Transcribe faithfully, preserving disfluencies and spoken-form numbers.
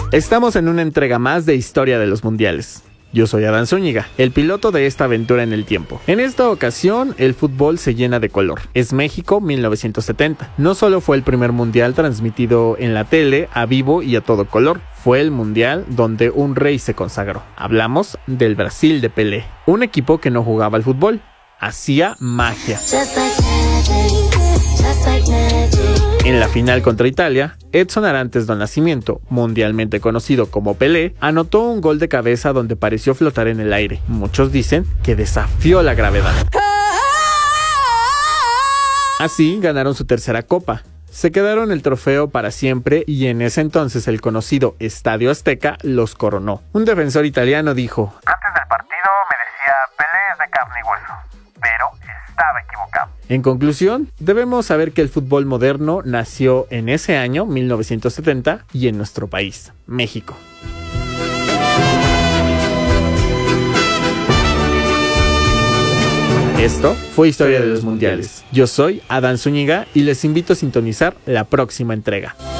Estamos en una entrega más de Historia de los Mundiales. Yo soy Adán Zúñiga, el piloto de esta aventura en el tiempo. En esta ocasión, el fútbol se llena de color. Es México mil novecientos setenta. No solo fue el primer mundial transmitido en la tele, a vivo y a todo color. Fue el mundial donde un rey se consagró. Hablamos del Brasil de Pelé. Un equipo que no jugaba al fútbol, hacía magia. En la final contra Italia, Edson Arantes do Nascimento, mundialmente conocido como Pelé, anotó un gol de cabeza donde pareció flotar en el aire. Muchos dicen que desafió la gravedad. Así ganaron su tercera copa. Se quedaron el trofeo para siempre y en ese entonces el conocido Estadio Azteca los coronó. Un defensor italiano dijo: antes del partido me decía, Pelé es de carne y hueso, pero estaba equivocado. En conclusión, debemos saber que el fútbol moderno nació en ese año, mil novecientos setenta, y en nuestro país, México. Esto fue Historia de los Mundiales. Yo soy Adán Zúñiga y les invito a sintonizar la próxima entrega.